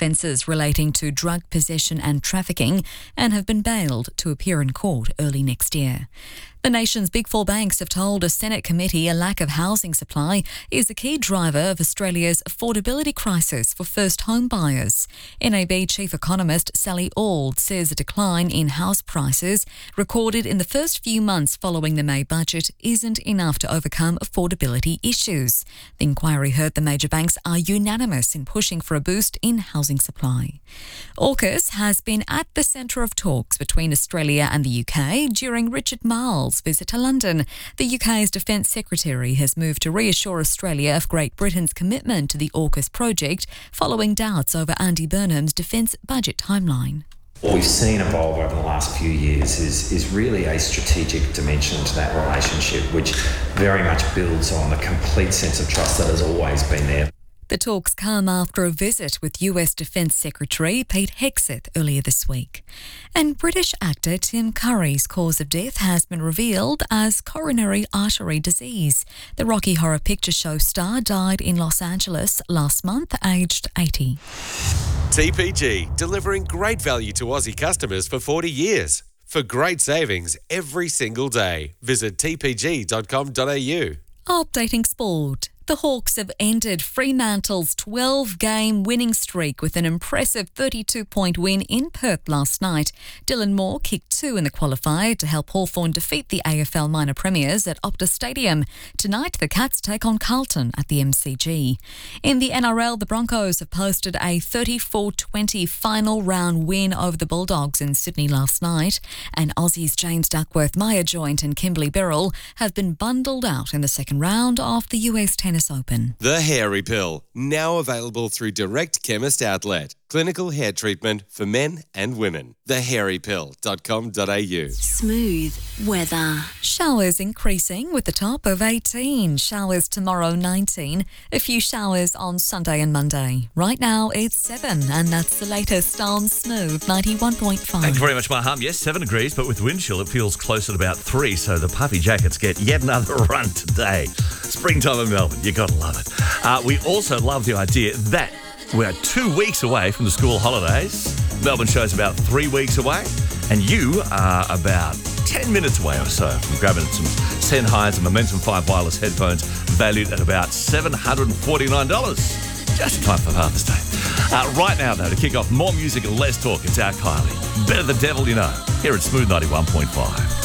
offences relating to drug possession and trafficking and have been bailed to appear in court early next year. The nation's Big Four banks have told a Senate committee a lack of housing supply is a key driver of Australia's affordability crisis for first home buyers. NAB Chief Economist Sally Auld says a decline in house prices recorded in the first few months following the May budget isn't enough to overcome affordability issues. The inquiry heard the major banks are unanimous in pushing for a boost in housing supply. AUKUS has been at the centre of talks between Australia and the UK during Richard Marles' visit to London. The UK's Defence Secretary has moved to reassure Australia of Great Britain's commitment to the AUKUS project following doubts over Andy Burnham's defence budget timeline. What we've seen evolve over the last few years is really a strategic dimension to that relationship, which very much builds on the complete sense of trust that has always been there. The talks come after a visit with US Defence Secretary Pete Hegseth earlier this week. And British actor Tim Curry's cause of death has been revealed as coronary artery disease. The Rocky Horror Picture Show star died in Los Angeles last month, aged 80. TPG, delivering great value to Aussie customers for 40 years. For great savings every single day, visit tpg.com.au. Updating sport. The Hawks have ended Fremantle's 12-game winning streak with an impressive 32-point win in Perth last night. Dylan Moore kicked 2 in the qualifier to help Hawthorn defeat the AFL minor premiers at Optus Stadium. Tonight, the Cats take on Carlton at the MCG. In the NRL, the Broncos have posted a 34-20 final round win over the Bulldogs in Sydney last night. And Aussies James Duckworth, Maya Joint and Kimberly Birrell have been bundled out in the second round of the US Tennis Open. The Hairy Pill, now available through Direct Chemist Outlet. Clinical hair treatment for men and women. thehairypill.com.au. Smooth weather. Showers increasing with the top of 18. Showers tomorrow 19. A few showers on Sunday and Monday. Right now it's 7 and that's the latest on Smooth 91.5. Thank you very much, Maham. Yes, 7 degrees, but with wind chill it feels closer to about 3, so the puffy jackets get yet another run today. Springtime in Melbourne, you got to love it. We also love the idea that we're 2 weeks away from the school holidays. Melbourne show's about 3 weeks away, and you are about 10 minutes away or so from grabbing some Sennheiser Momentum 5 wireless headphones valued at about $749. Just in time for Father's Day. Right now, though, to kick off more music and less talk, it's our Kylie. Better the devil you know, here at Smooth 91.5.